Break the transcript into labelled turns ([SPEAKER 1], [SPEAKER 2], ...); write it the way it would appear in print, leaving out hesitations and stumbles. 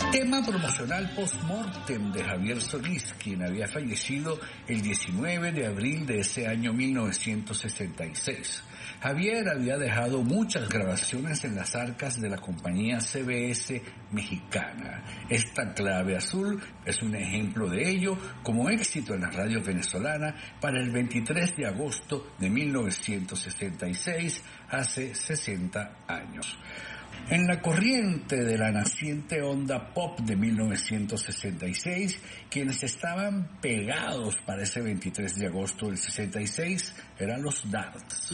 [SPEAKER 1] Tema promocional post-mortem de Javier Solís, quien había fallecido el 19 de abril de ese año 1966. Javier había dejado muchas grabaciones en las arcas de la compañía CBS mexicana. Esta clave azul es un ejemplo de ello como éxito en la radio venezolana para el 23 de agosto de 1966, hace 60 años. En la corriente de la naciente onda pop de 1966, quienes estaban pegados para ese 23 de agosto del 66 eran los Darts.